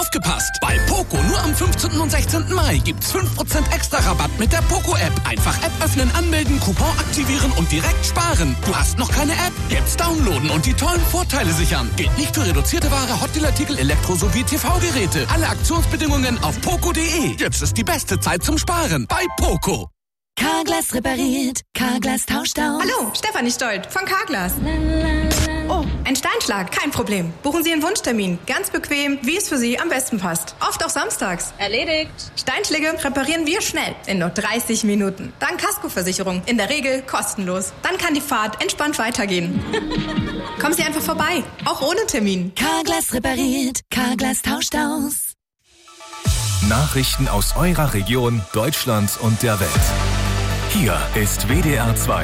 Aufgepasst! Bei Poco nur am 15. und 16. Mai gibt's 5% extra Rabatt mit der Poco-App. Einfach App öffnen, anmelden, Coupon aktivieren und direkt sparen. Du hast noch keine App? Jetzt downloaden und die tollen Vorteile sichern. Gilt nicht für reduzierte Ware, Hotdeal-Artikel, Elektro- sowie TV-Geräte. Alle Aktionsbedingungen auf poco.de. Jetzt ist die beste Zeit zum Sparen bei Poco. Carglass repariert, Carglass tauscht aus. Hallo, Stefanie Stolt von Carglass. Oh, ein Steinschlag, kein Problem. Buchen Sie einen Wunschtermin. Ganz bequem, wie es für Sie am besten passt. Oft auch samstags. Erledigt. Steinschläge reparieren wir schnell, in nur 30 Minuten. Dank Kaskoversicherung, in der Regel kostenlos. Dann kann die Fahrt entspannt weitergehen. Kommen Sie einfach vorbei, auch ohne Termin. Carglass repariert, Carglass tauscht aus. Nachrichten aus eurer Region, Deutschlands und der Welt. Hier ist WDR 2.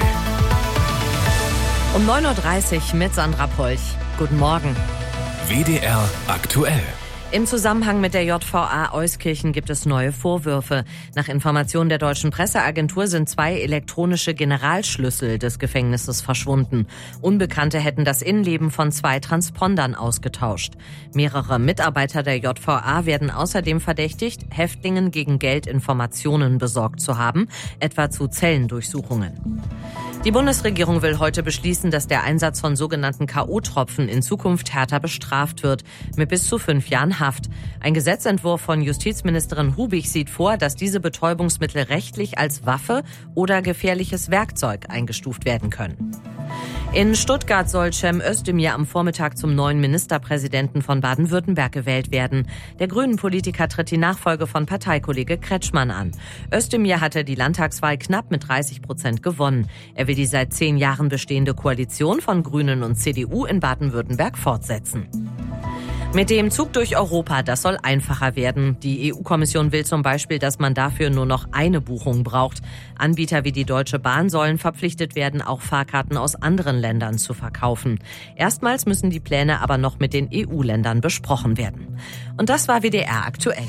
Um 9.30 Uhr mit Sandra Polch. Guten Morgen. WDR aktuell. Im Zusammenhang mit der JVA Euskirchen gibt es neue Vorwürfe. Nach Informationen der deutschen Presseagentur sind 2 elektronische Generalschlüssel des Gefängnisses verschwunden. Unbekannte hätten das Innenleben von 2 Transpondern ausgetauscht. Mehrere Mitarbeiter der JVA werden außerdem verdächtigt, Häftlingen gegen Geld Informationen besorgt zu haben, etwa zu Zellendurchsuchungen. Die Bundesregierung will heute beschließen, dass der Einsatz von sogenannten K.O.-Tropfen in Zukunft härter bestraft wird, mit bis zu 5 Jahren Haft. Ein Gesetzentwurf von Justizministerin Hubig sieht vor, dass diese Betäubungsmittel rechtlich als Waffe oder gefährliches Werkzeug eingestuft werden können. In Stuttgart soll Cem Özdemir am Vormittag zum neuen Ministerpräsidenten von Baden-Württemberg gewählt werden. Der Grünen-Politiker tritt die Nachfolge von Parteikollege Kretschmann an. Özdemir hatte die Landtagswahl knapp mit 30% gewonnen. Er will die seit 10 Jahren bestehende Koalition von Grünen und CDU in Baden-Württemberg fortsetzen. Mit dem Zug durch Europa, das soll einfacher werden. Die EU-Kommission will zum Beispiel, dass man dafür nur noch eine Buchung braucht. Anbieter wie die Deutsche Bahn sollen verpflichtet werden, auch Fahrkarten aus anderen Ländern zu verkaufen. Erstmals müssen die Pläne aber noch mit den EU-Ländern besprochen werden. Und das war WDR aktuell.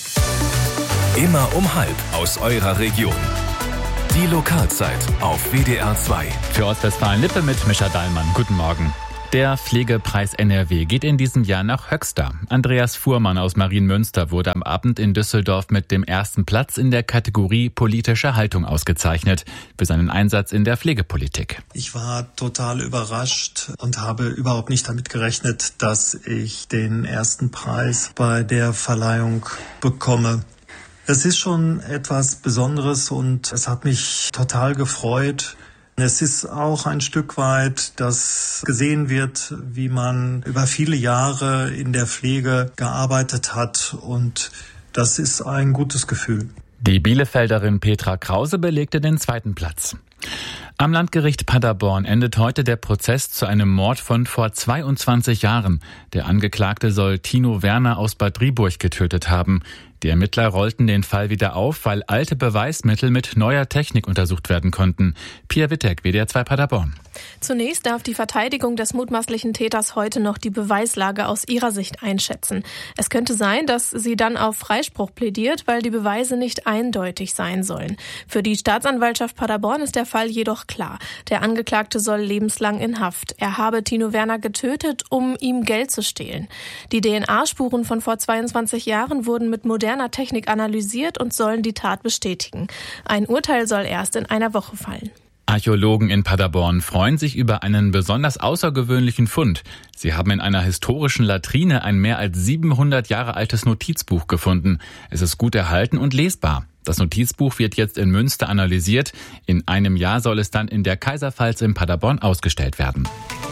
Immer um 12:30 aus eurer Region. Die Lokalzeit auf WDR 2. Für Ostwestfalen-Lippe mit Mischa Dahlmann. Guten Morgen. Der Pflegepreis NRW geht in diesem Jahr nach Höxter. Andreas Fuhrmann aus Marienmünster wurde am Abend in Düsseldorf mit dem 1. Platz in der Kategorie politische Haltung ausgezeichnet für seinen Einsatz in der Pflegepolitik. Ich war total überrascht und habe überhaupt nicht damit gerechnet, dass ich den 1. Preis bei der Verleihung bekomme. Es ist schon etwas Besonderes und es hat mich total gefreut. Es ist auch ein Stück weit, dass gesehen wird, wie man über viele Jahre in der Pflege gearbeitet hat, und das ist ein gutes Gefühl. Die Bielefelderin Petra Krause belegte den 2. Platz. Am Landgericht Paderborn endet heute der Prozess zu einem Mord von vor 22 Jahren. Der Angeklagte soll Tino Werner aus Bad Driburg getötet haben. Die Ermittler rollten den Fall wieder auf, weil alte Beweismittel mit neuer Technik untersucht werden konnten. Pia Wittek, WDR 2 Paderborn. Zunächst darf die Verteidigung des mutmaßlichen Täters heute noch die Beweislage aus ihrer Sicht einschätzen. Es könnte sein, dass sie dann auf Freispruch plädiert, weil die Beweise nicht eindeutig sein sollen. Für die Staatsanwaltschaft Paderborn ist der Fall jedoch klar. Der Angeklagte soll lebenslang in Haft. Er habe Tino Werner getötet, um ihm Geld zu stehlen. Die DNA-Spuren von vor 22 Jahren wurden mit moderner Technik analysiert und sollen die Tat bestätigen. Ein Urteil soll erst in einer Woche fallen. Archäologen in Paderborn freuen sich über einen besonders außergewöhnlichen Fund. Sie haben in einer historischen Latrine ein mehr als 700 Jahre altes Notizbuch gefunden. Es ist gut erhalten und lesbar. Das Notizbuch wird jetzt in Münster analysiert. In einem Jahr soll es dann in der Kaiserpfalz in Paderborn ausgestellt werden.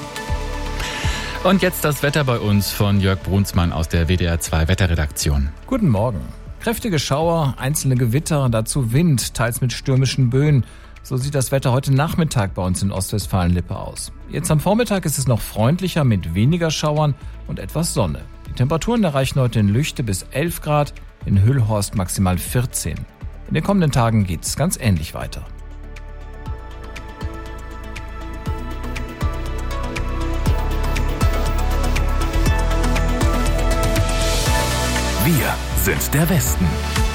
Und jetzt das Wetter bei uns von Jörg Brunsmann aus der WDR 2 Wetterredaktion. Guten Morgen. Kräftige Schauer, einzelne Gewitter, dazu Wind, teils mit stürmischen Böen. So sieht das Wetter heute Nachmittag bei uns in Ostwestfalen-Lippe aus. Jetzt am Vormittag ist es noch freundlicher mit weniger Schauern und etwas Sonne. Die Temperaturen erreichen heute in Lüchte bis 11 Grad, in Hüllhorst maximal 14. In den kommenden Tagen geht es ganz ähnlich weiter. Wir sind der Westen.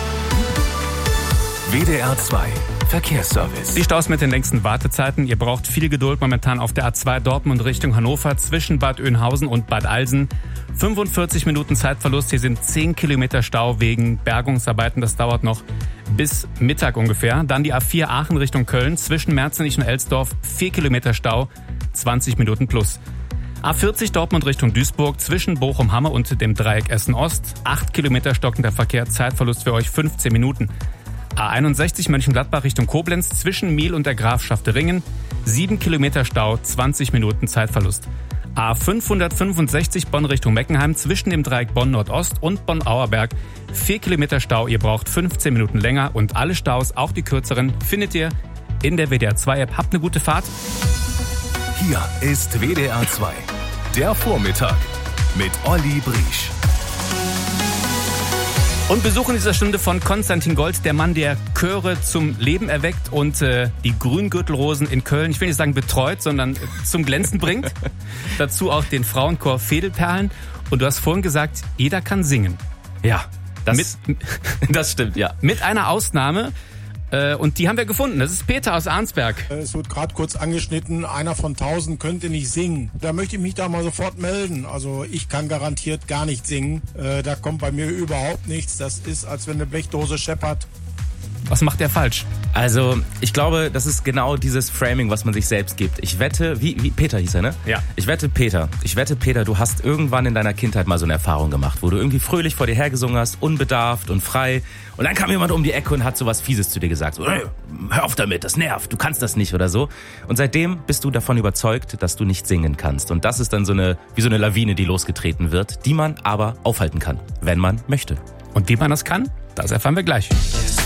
WDR 2 Verkehrsservice. Die Staus mit den längsten Wartezeiten. Ihr braucht viel Geduld momentan auf der A2 Dortmund Richtung Hannover zwischen Bad Oeynhausen und Bad Alsen. 45 Minuten Zeitverlust. Hier sind 10 Kilometer Stau wegen Bergungsarbeiten. Das dauert noch bis Mittag ungefähr. Dann die A4 Aachen Richtung Köln. Zwischen Merzenich und Elsdorf 4 Kilometer Stau, 20 Minuten plus. A40 Dortmund Richtung Duisburg. Zwischen Bochum-Hamme und dem Dreieck Essen-Ost. 8 Kilometer stockender Verkehr. Zeitverlust für euch 15 Minuten. A61 Mönchengladbach Richtung Koblenz. Zwischen Miel und der Grafschaft Ringen. 7 Kilometer Stau, 20 Minuten Zeitverlust. A565 Bonn Richtung Meckenheim zwischen dem Dreieck Bonn-Nordost und Bonn-Auerberg. 4 Kilometer Stau, ihr braucht 15 Minuten länger und alle Staus, auch die kürzeren, findet ihr in der WDR 2 App. Habt eine gute Fahrt. Hier ist WDR 2, der Vormittag mit Olli Briesch. Und Besuch in dieser Stunde von Konstantin Gold, der Mann, der Chöre zum Leben erweckt und die Grüngürtelrosen in Köln, ich will nicht sagen betreut, sondern zum Glänzen bringt. Dazu auch den Frauenchor Fädelperlen. Und du hast vorhin gesagt, jeder kann singen. Ja, das stimmt, ja. Mit einer Ausnahme. Und die haben wir gefunden. Das ist Peter aus Arnsberg. Es wird gerade kurz angeschnitten, einer von 1000 könnte nicht singen. Da möchte ich mich da mal sofort melden. Also ich kann garantiert gar nicht singen. Da kommt bei mir überhaupt nichts. Das ist, als wenn eine Blechdose scheppert. Was macht der falsch? Also, ich glaube, das ist genau dieses Framing, was man sich selbst gibt. Ich wette, wie Peter hieß er, ne? Ja. Ich wette, Peter, du hast irgendwann in deiner Kindheit mal so eine Erfahrung gemacht, wo du irgendwie fröhlich vor dir hergesungen hast, unbedarft und frei. Und dann kam jemand um die Ecke und hat so was Fieses zu dir gesagt. So, hör auf damit, das nervt, du kannst das nicht oder so. Und seitdem bist du davon überzeugt, dass du nicht singen kannst. Und das ist dann wie so eine Lawine, die losgetreten wird, die man aber aufhalten kann, wenn man möchte. Und wie man das kann, das erfahren wir gleich.